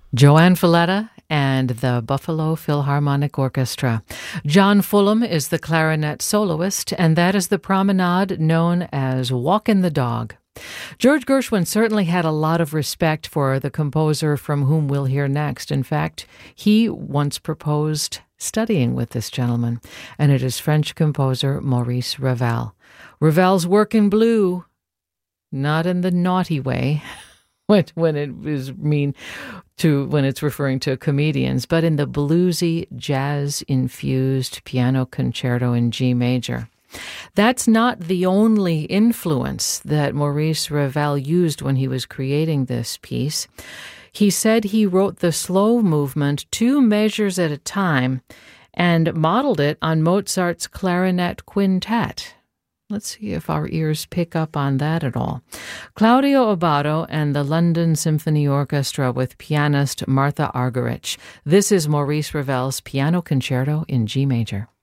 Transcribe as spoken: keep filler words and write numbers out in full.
Joanne Falletta and the Buffalo Philharmonic Orchestra. John Fulham is the clarinet soloist, and that is the promenade known as Walkin' the Dog. George Gershwin certainly had a lot of respect for the composer from whom we'll hear next. In fact, he once proposed studying with this gentleman, and it is French composer Maurice Ravel. Ravel's work in blue, not in the naughty way, when when it is mean to when it's referring to comedians, but in the bluesy, jazz-infused piano concerto in G major. That's not the only influence that Maurice Ravel used when he was creating this piece. He said he wrote the slow movement two measures at a time and modeled it on Mozart's clarinet quintet. Let's see if our ears pick up on that at all. Claudio Abbado and the London Symphony Orchestra with pianist Martha Argerich. This is Maurice Ravel's Piano Concerto in G major.